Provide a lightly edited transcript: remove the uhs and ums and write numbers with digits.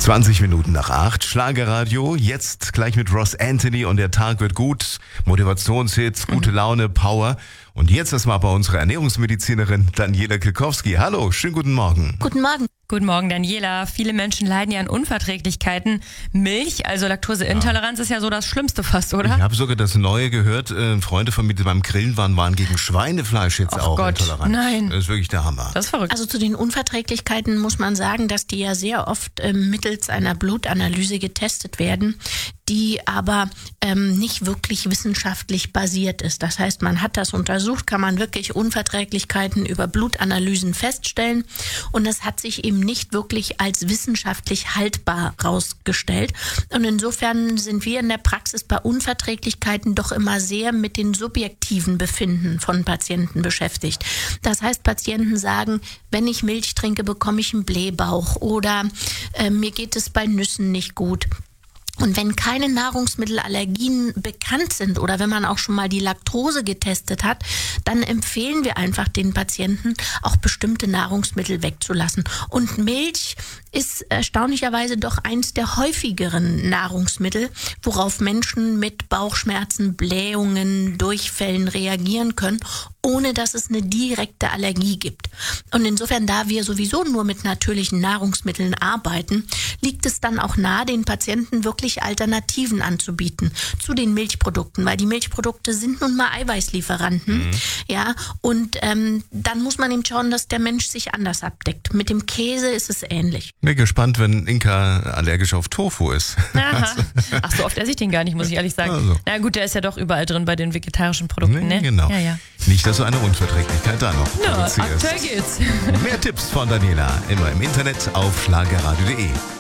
20 Minuten nach 8, Schlagerradio, jetzt gleich mit Ross Anthony und der Tag wird gut, Motivationshits, gute Laune, Power. Und jetzt erstmal bei unserer Ernährungsmedizinerin Daniela Kilkowski. Hallo, schönen guten Morgen. Guten Morgen. Guten Morgen, Daniela. Viele Menschen leiden ja an Unverträglichkeiten. Milch, also Laktoseintoleranz, ist ja so das Schlimmste fast, oder? Ich habe sogar das Neue gehört. Freunde von mir, die beim Grillen waren gegen Schweinefleisch jetzt auch Gott, intolerant. nein. Das ist wirklich der Hammer. Das ist verrückt. Also zu den Unverträglichkeiten muss man sagen, dass die ja sehr oft mittels einer Blutanalyse getestet werden, die aber nicht wirklich wissenschaftlich basiert ist. Das heißt, man hat das untersucht, kann man wirklich Unverträglichkeiten über Blutanalysen feststellen und es hat sich eben nicht wirklich als wissenschaftlich haltbar rausgestellt. Und insofern sind wir in der Praxis bei Unverträglichkeiten doch immer sehr mit den subjektiven Befinden von Patienten beschäftigt. Das heißt, Patienten sagen, wenn ich Milch trinke, bekomme ich einen Blähbauch oder mir geht es bei Nüssen nicht gut. Und wenn keine Nahrungsmittelallergien bekannt sind oder wenn man auch schon mal die Laktose getestet hat, dann empfehlen wir einfach den Patienten, auch bestimmte Nahrungsmittel wegzulassen. Und Milch ist erstaunlicherweise doch eins der häufigeren Nahrungsmittel, worauf Menschen mit Bauchschmerzen, Blähungen, Durchfällen reagieren können, ohne dass es eine direkte Allergie gibt. Und insofern, da wir sowieso nur mit natürlichen Nahrungsmitteln arbeiten, liegt es dann auch nahe, den Patienten wirklich Alternativen anzubieten zu den Milchprodukten, weil die Milchprodukte sind nun mal Eiweißlieferanten. Ja, und dann muss man eben schauen, dass der Mensch sich anders abdeckt. Mit dem Käse ist es ähnlich. Bin gespannt, wenn Inka allergisch auf Tofu ist. Aha. Ach, so oft esse ich den gar nicht, muss ich ehrlich sagen. Also. Na gut, der ist ja doch überall drin bei den vegetarischen Produkten, ne? Genau. Ja. Nicht, dass du eine Unverträglichkeit da noch Na, produzierst. aktuell geht's. Mehr Tipps von Daniela immer im Internet auf schlagerradio.de.